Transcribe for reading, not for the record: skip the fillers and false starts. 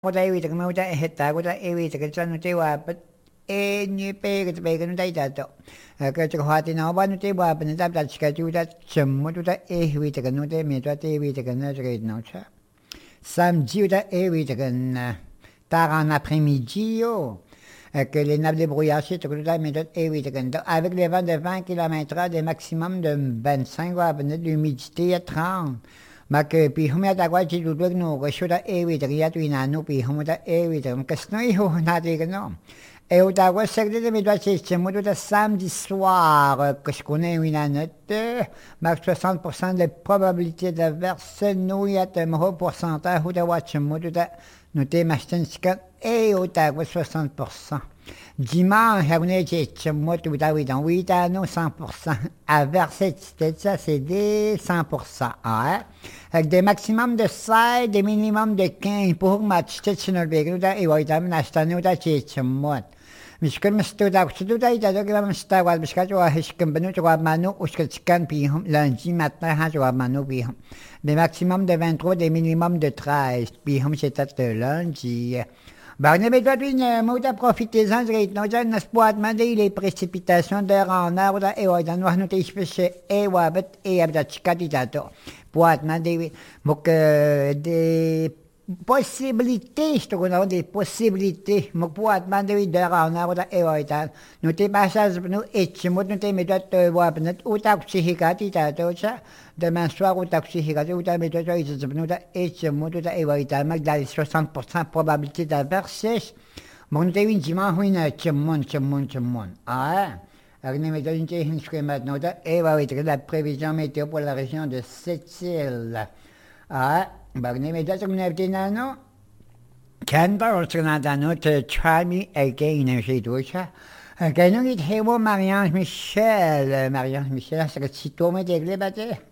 Kuta iwi taka mauta heta kuta iwi taka tsanu te wapat e ni pe ka te ka nuta ita to ka tsaka hati na oba nuta iwa pa nita ta tsika tuta tsamu tuta e iwi taka nuta me tuta te iwi taka na tsaka ita naucha samedi uta e iwi taka na tard en après-midi yo que les nappes de brouillard c'est tout ça mais et oui avec les vents de 20 km/h des maximum de 25 de l'humidité à 30 mà que puis hôm nay ta qua chỉ tụi tôi nó cái số đó e vì cái tụi nó nó puis hôm nay e vì cái nói hồ na thì cái nó e ta qua sẽ để mình đoạt chỉ một đôi samedi soir que je connais une année mais 60% de probabilité d'averse nous y a un pourcentage où d'avoir một đôi nous t'es machin e ta qua 60%. Dimanche, on est moi tout à l'heure dans 8 ans, 100%. À verset, ça, c'est des 100%. Hein? Avec des maximums de 16, des minimums de 15 pour match, c'est sur le béguin, et on est amené à cette année, c'est moi. Mais je comme c'est tout à l'heure, c'est tout à l'heure, que je suis à l'heure, parce que je suis comme je vois Mano, ou je suis quand puis lundi matin, je vois Mano, puis des maximums de 23, des minimums de 13, puis c'était lundi. Ben, on avait d'autres une mode à profiter-en, non, j'ai un espoir demander les précipitations d'heure en heure, et on a nous espèce et wabet et abda chikatitato. Pour demander, donc, des possibilités, je te connais des possibilités, mais pour demander d'heure en heure, et on a nous t'es passage, nous, et tu m'as nous mis d'autres wabet, ou t'as psychikatitato, ça. Demain soir, au taxi, il y a des et tu m'as dit, et voilà, dans les 60% probabilité d'averse, mon dimanche, tu m'as. Ah, alors, nous mettons une technique maintenant, et voilà, la prévision météo pour la région de Sept-Îles. Ah, ben, nous mettons une petite Canberra, on a dans notre try me again, j'ai dit ça. Quand nous dit, hey, Marianne Michel, c'est que si toi, m'es déglé,